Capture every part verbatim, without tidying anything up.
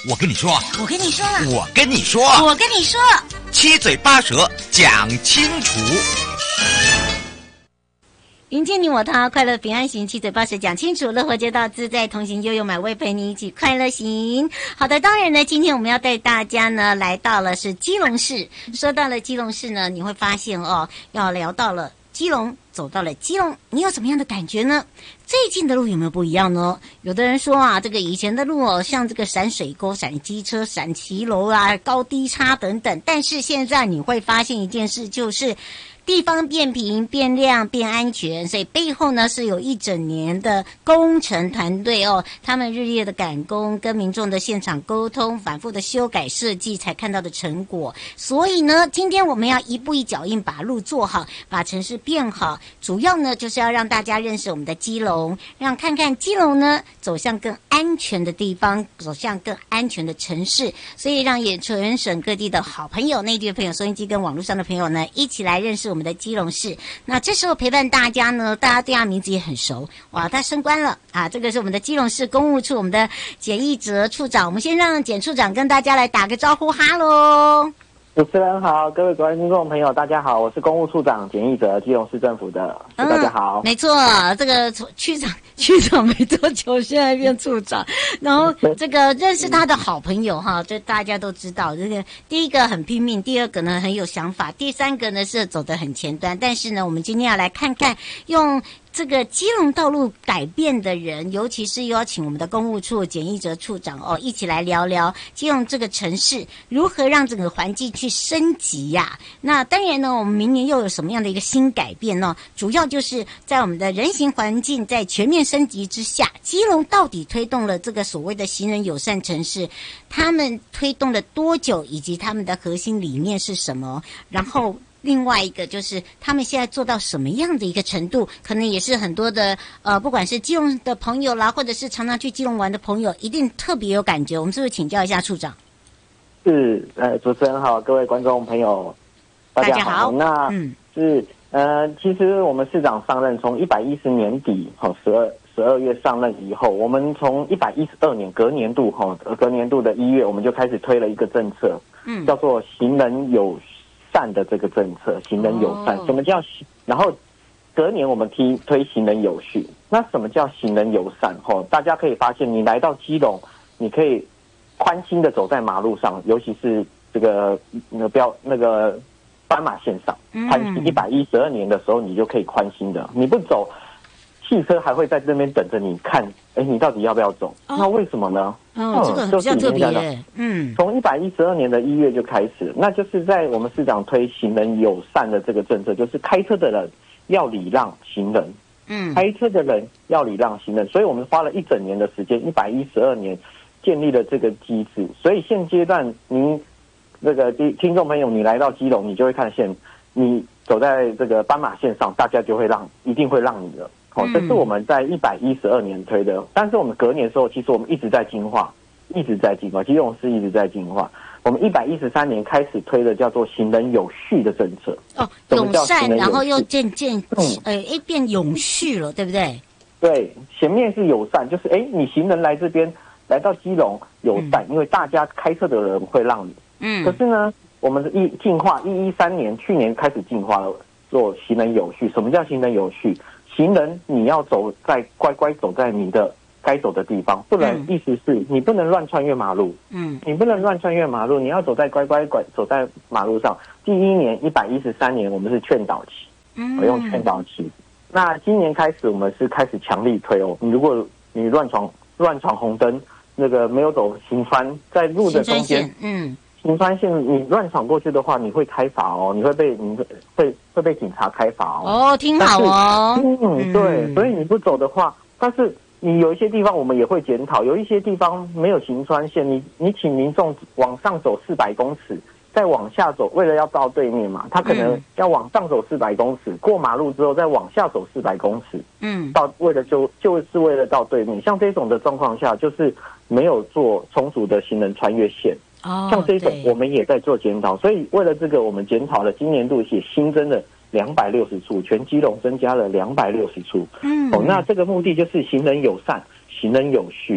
我跟你说， 我跟你说， 我跟你说， 我跟你说， 七嘴八舌讲清楚。 迎接你我他，快乐平安行，七嘴八舌讲清楚，乐活街道自在同行，悠悠美味陪你一起快乐行。好的，当然呢，今天我们要带大家呢来到了是基隆市。说到了基隆市呢，你会发现哦，要聊到了基隆，走到了基隆，你有什么样的感觉呢？最近的路有没有不一样呢？有的人说啊，这个以前的路哦，像这个闪水沟、闪机车、闪骑楼啊，高低差等等，但是现在你会发现一件事，就是地方变平、变亮、变安全，所以背后呢是有一整年的工程团队哦，他们日夜的赶工，跟民众的现场沟通，反复的修改设计，才看到的成果。所以呢，今天我们要一步一脚印把路做好，把城市变好，主要呢就是要让大家认识我们的基隆，让看看基隆呢走向更安全的地方，走向更安全的城市。所以让也全省各地的好朋友、内地的朋友、收音机跟网络上的朋友呢，一起来认识我们。我们的基隆市，那这时候陪伴大家呢，大家对他名字也很熟，哇，他升官了啊！这个是我们的基隆市公务处我们的简义哲处长，我们先让简处长跟大家来打个招呼，哈喽。 主持人好，各位观众朋友，大家好，我是公务处长简义哲，基隆市政府的，嗯、大家好。 没错，这个区长区长没多久，现在变处长，然后这个认识他的好朋友哈，这大家都知道，这个第一个很拼命，第二个呢很有想法，第三个呢是走得很前端。但是呢，我们今天要来看看用这个基隆道路改变的人，尤其是邀请我们的公务处简义哲处长哦，一起来聊聊基隆这个城市如何让整个环境去升级呀、啊。那当然呢，我们明年又有什么样的一个新改变呢？主要就是在我们的人行环境在全面升级之下，基隆到底推动了这个所谓的行人友善城市，他们推动了多久，以及他们的核心理念是什么？然后另外一个就是他们现在做到什么样的一个程度，可能也是很多的呃，不管是基隆的朋友啦，或者是常常去基隆玩的朋友，一定特别有感觉。我们是不是请教一下处长？ 是，呃，主持人好，各位观众朋友，大家好。 大家好那嗯， 是呃，其实我们市长上任从一百一十年底哈十二十二月上任以后，我们从一百一十二年隔年度哈隔年度的一月，我们就开始推了一个政策，嗯，叫做行人友善的这个政策，行人友善。哦、什么叫？然后隔年我们推推行人有序。那什么叫行人友善？哈，大家可以发现，你来到基隆，你可以宽心的走在马路上，尤其是这个那个标那个斑马线上，宽心一百一十二年的时候，你就可以宽心的，你不走，汽车还会在这边等着你看，哎，你到底要不要走？哦、那为什么呢？ 哦，嗯、这个比较特别。嗯， 从一百一十二年的一月就开始，那就是在我们市长推行人友善的这个政策，就是开车的人要礼让行人，嗯，开车的人要礼让行人，所以我们花了一整年的时间，一百一十二年建立了这个机制。所以现阶段您这个听众朋友，你来到基隆，你就会看见，你走在这个斑马线上，大家就会让，一定会让你的。哦，这是我们在一百一十二年推的，但是我们隔年的时候，其实我们一直在进化，一直在进化，基隆市一直在进化。我们一百一十三年开始推的叫做行人有序的政策。 哦，友善，然后又渐渐嗯，呃，哎，变永续了，对不对？ 对，前面是友善，就是哎，你行人来这边，来到基隆友善，嗯、因为大家开车的人会让你。嗯。可是呢，我们的一进化一一三年，去年开始进化了，做行人有序。什么叫行人有序？行人你要走在乖乖走在你的该走的地方，不能、嗯、意思是你不能乱穿越马路，嗯，你不能乱穿越马路，你要走在乖乖拐走在马路上。第一年一百一十三年我们是劝导期，嗯，我用劝导期。那今年开始我们是开始强力推哦，你如果你乱闯乱闯红灯，那个没有走行穿在路的中间，嗯。行穿线你乱闯过去的话，你会开罚哦，你会被你会会被警察开罚哦。 哦，听好哦。 嗯，对，所以你不走的话，但是你有一些地方我们也会检讨，有一些地方没有行穿线，你你请民众往上走四百公尺，再往下走，为了要到对面嘛，他可能要往上走四百公尺，过马路之后再往下走四百公尺，嗯，到为了就就是为了到对面。像这种的状况下，就是没有做充足的行人穿越线。哦，像这种我们也在做检讨，所以为了这个，我们检讨了今年度也新增了两百六十处，全基隆增加了两百六十处。嗯，哦，那这个目的就是行人友善、行人有序。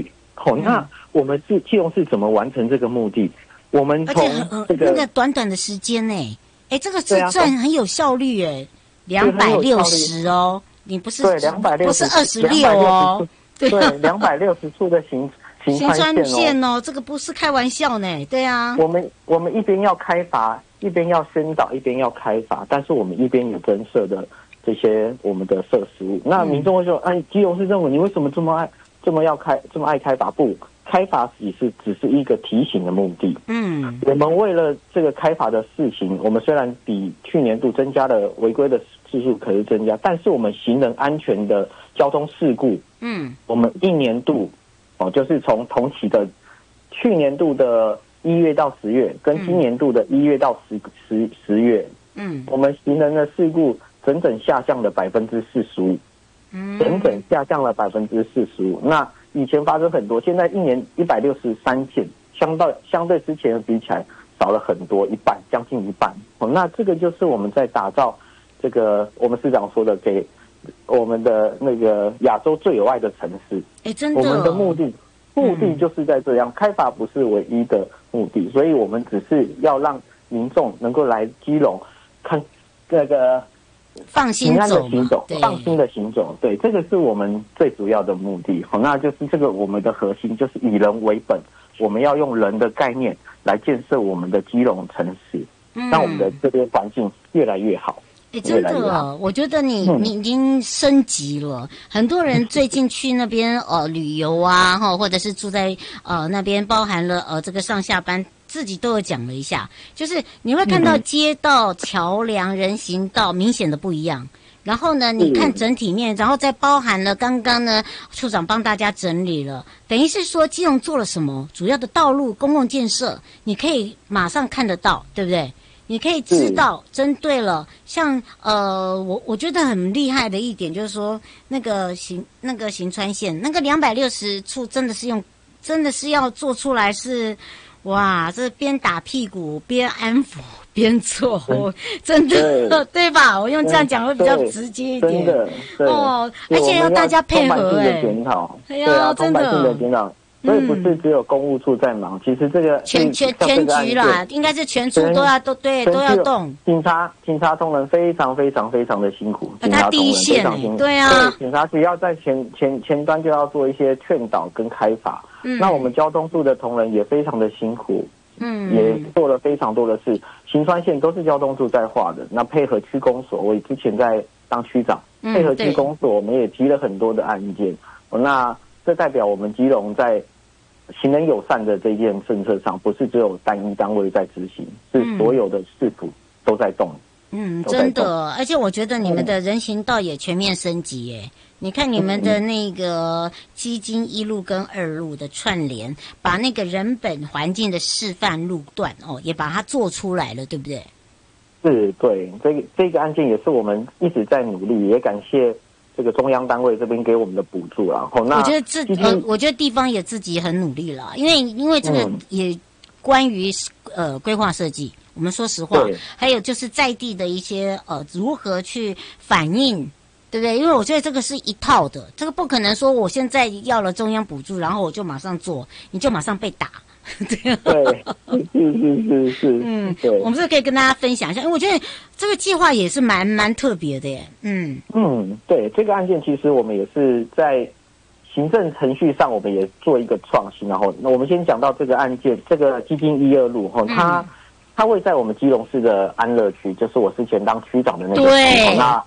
哦，那我们是基隆市怎么完成这个目的？我们从这个、 呃、那个短短的时间呢，哎，这个是算很有效率哎，两百六十哦，你不是对两百六十， 不是二十六哦， 对，两百六十处的行行穿线哦，这个不是开玩笑呢，对啊。 我们我们一边要开发，一边要宣导，一边要开发，但是我们一边有增设的这些我们的设施物。那民众会说，哎，基隆市政府你为什么这么爱这么要开这么爱开发？不，开发只是只是一个提醒的目的。嗯，我们为了这个开发的事情，我们虽然比去年度增加了违规的次数可是增加，但是我们行人安全的交通事故，嗯，我们一年度哦，就是从同期的去年度的一月到十月，跟今年度的一月到十十十月，嗯，我们行人的事故整整下降了百分之四十五，嗯，整整下降了百分之四十五。那以前发生很多，现在一年一百六十三件，相到相对之前比起来少了很多，一半，将近一半。哦，那这个就是我们在打造这个我们市长说的，给我们的那个亚洲最有爱的城市。 哎，真的， 我们的目的目的就是在这样，嗯、开发不是唯一的目的，所以我们只是要让民众能够来基隆看那个。 放心走， 行走，放心的行走，对，这个是我们最主要的目的。好，那就是这个我们的核心就是以人为本，我们要用人的概念来建设我们的基隆城市，嗯、让我们的这边环境越来越好。 哎，真的，我觉得你你已经升级了。嗯、很多人最近去那边呃旅游啊，哈，或者是住在呃那边，包含了呃这个上下班。自己都有讲了一下，就是你会看到街道、桥梁、人行道明显的不一样。然后呢，你看整体面，然后再包含了刚刚呢，处长帮大家整理了，等于是说基隆做了什么主要的道路、公共建设，你可以马上看得到，对不对？你可以知道，针对了像呃，我我觉得很厉害的一点就是说，那个行那个行川线那个两百六十处真的是用，真的是要做出来是。哇，这边打屁股边安抚边做，我真的 对, 对吧？我用这样讲会比较直接一点。 真的， 哦，而且要大家配合哎、 欸。 对啊， 真的。所以不是只有公务处在忙，嗯、其实这个全全全局啦，应该是全处都要都对都要动。 警察警察同仁非常非常非常的辛苦，警察他第一线哎、欸，对啊， 对，警察局要在前前前端就要做一些劝导跟开发。嗯，那我们交通处的同仁也非常的辛苦，嗯，也做了非常多的事。行川线都是交通处在画的，那配合区公所，我之前在当区长，嗯、配合区公所，我们也提了很多的案件。那这代表我们基隆在行人友善的这件政策上，不是只有单一单位在执行，是所有的市府都在动。 嗯，真的，而且我觉得你们的人行道也全面升级耶。你看你们的那个基金一路跟二路的串联，把那个人本环境的示范路段哦，也把它做出来了，对不对？ 是，对，这个这个案件也是我们一直在努力，也感谢这个中央单位这边给我们的补助啦。哦，那我觉得自呃，我觉得地方也自己很努力了，因为因为这个也关于呃规划设计。我们说实话，还有就是在地的一些呃如何去反映，对不对？因为我觉得这个是一套的，这个不可能说我现在要了中央补助，然后我就马上做，你就马上被打。 对，是是是是， 嗯，对，我们是可以跟大家分享一下，因为我觉得这个计划也是蛮蛮特别的耶。嗯嗯，对，这个案件其实我们也是在行政程序上，我们也做一个创新。然后，那我们先讲到这个案件，这个基金一二路哈，它。嗯它位在我们基隆市的安乐区，就是我之前当区长的那个区。 对， 那